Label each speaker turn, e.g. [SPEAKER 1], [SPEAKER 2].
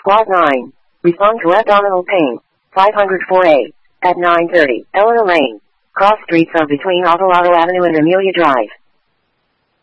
[SPEAKER 1] Squad 9. Respond to abdominal pain. 504A. At 9:30. Eleanor Lane. Cross streets of between Alvarado Avenue and Amelia Drive.